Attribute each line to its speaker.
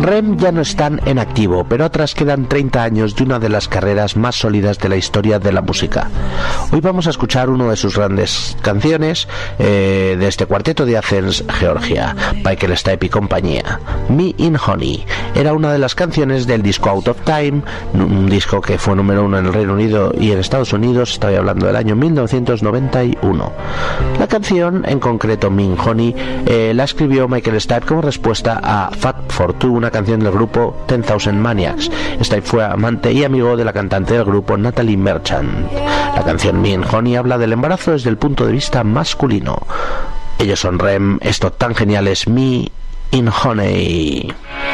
Speaker 1: REM ya no están en activo, pero atrás quedan 30 años de una de las carreras más sólidas de la historia de la música. Hoy vamos a escuchar una de sus grandes canciones de este cuarteto de Athens, Georgia, Michael Stipe y compañía. Me in Honey era una de las canciones del disco Out of Time, un disco que fue número 1 en el Reino Unido y en Estados Unidos. Estoy hablando del año 1991. La canción, en concreto Me in Honey, la escribió Michael Stipe como respuesta a Fat for Two, una canción del grupo 10,000 Maniacs. Stipe fue amante y amigo de la cantante del grupo Natalie Merchant. La canción Me in Honey habla del embarazo desde el punto de vista masculino. Ellos son REM, esto tan genial es Me in Honey.